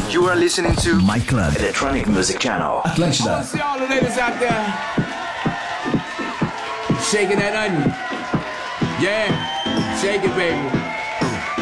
You are listening to My Club Electronic Music Channel. I Atlântida. want to see all the ladies out there shaking that onion. Yeah, shake it, baby.